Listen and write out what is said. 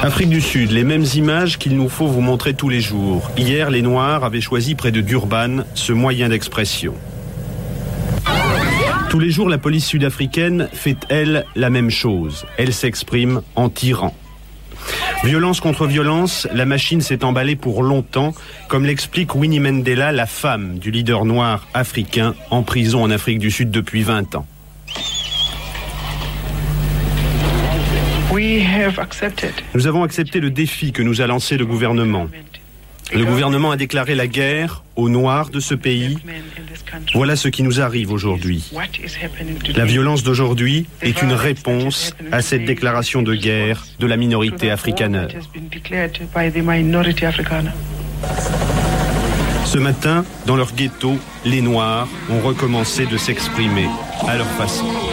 Afrique du Sud, les mêmes images qu'il nous faut vous montrer tous les jours. Hier, les Noirs avaient choisi près de Durban ce moyen d'expression. Tous les jours, la police sud-africaine fait, elle, la même chose. Elle s'exprime en tirant. Violence contre violence, la machine s'est emballée pour longtemps, comme l'explique Winnie Mandela, la femme du leader noir africain en prison en Afrique du Sud depuis 20 ans. Nous avons accepté le défi que nous a lancé le gouvernement. Le gouvernement a déclaré la guerre aux Noirs de ce pays. Voilà ce qui nous arrive aujourd'hui. La violence d'aujourd'hui est une réponse à cette déclaration de guerre de la minorité afrikaner. Ce matin, dans leur ghetto, les Noirs ont recommencé de s'exprimer à leur façon.